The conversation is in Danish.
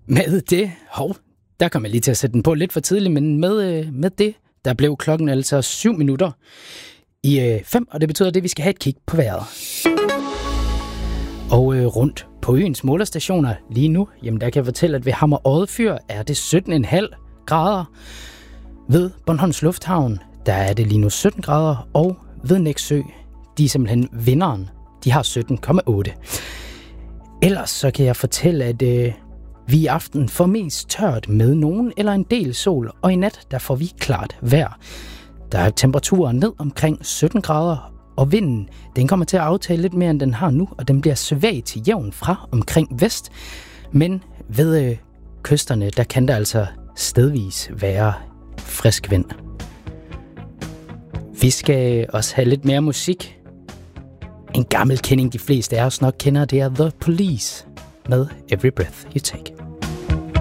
Med det, der kom jeg lige til at sætte den på lidt for tidligt, men med det, der blev klokken altså 7 minutter i 5, og det betyder, at vi skal have et kig på vejret. Og rundt på øens målerstationer lige nu, jamen der kan jeg fortælle, at ved Hammer Odde er det 17,5 grader. Ved Bornholms Lufthavn, der er det lige nu 17 grader, og ved Nexø, de er simpelthen vinderen. De har 17,8. Ellers så kan jeg fortælle, at vi i aften får mest tørt med nogen eller en del sol, og i nat der får vi klart vejr. Der er temperaturen ned omkring 17 grader, og vinden den kommer til at aftage lidt mere, end den har nu, og den bliver svag til jævn fra omkring vest. Men ved kysterne, der kan der altså stedvis være frisk vind. Vi skal også have lidt mere musik. En gammel kending, de fleste af os nok kender, det er The Police med Every Breath You Take.